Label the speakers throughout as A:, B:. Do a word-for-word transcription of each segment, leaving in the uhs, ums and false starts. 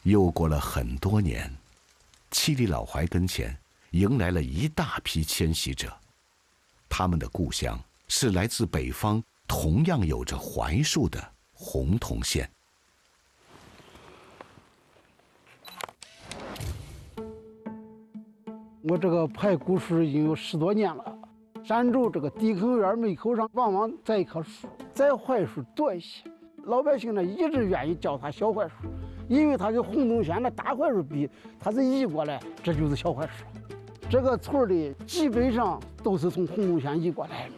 A: 又过了很多年，七里老槐跟前迎来了一大批迁徙者，他们的故乡是来自北方，同样有着槐树的洪洞县。
B: 我这个排骨树已经有十多年了。山州这个地坑院门口上往往栽一棵树，栽槐树多一些。老百姓呢一直愿意叫它小槐树，因为它跟洪洞县的大槐树比，它是移过来，这就是小槐树。这个村里基本上都是从洪洞县移过来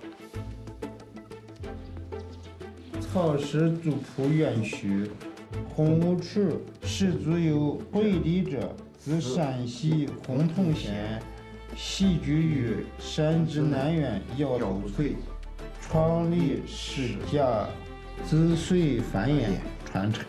C: 的。草石族谱院序，洪武处始祖有回礼者，自山西洪洞县西居于山之南苑窑头村，创立世家，子孙繁衍传承。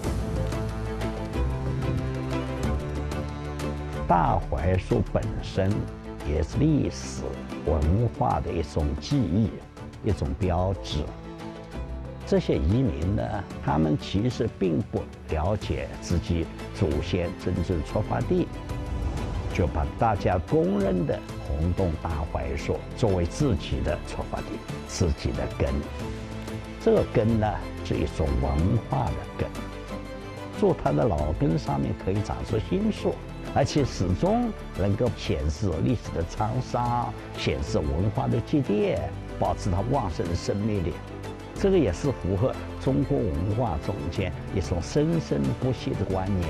D: 大槐树本身也是历史文化的一种记忆，一种标志。这些移民呢，他们其实并不了解自己祖先真正出发地，就把大家公认的洪洞大槐树作为自己的出发地，自己的根。这个根呢，是一种文化的根，做它的老根上面可以长出新树，而且始终能够显示历史的沧桑，显示文化的积淀，保持它旺盛的生命力。这个也是符合中国文化中间一种生生不息的观念。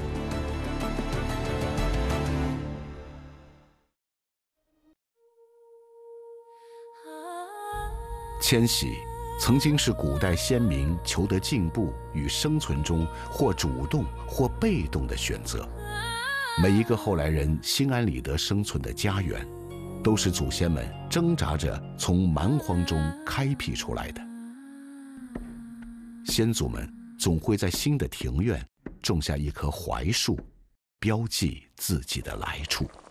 A: 迁徙曾经是古代先民求得进步与生存中或主动或被动的选择。每一个后来人心安理得生存的家园，都是祖先们挣扎着从蛮荒中开辟出来的。先祖们总会在新的庭院种下一棵槐树，标记自己的来处。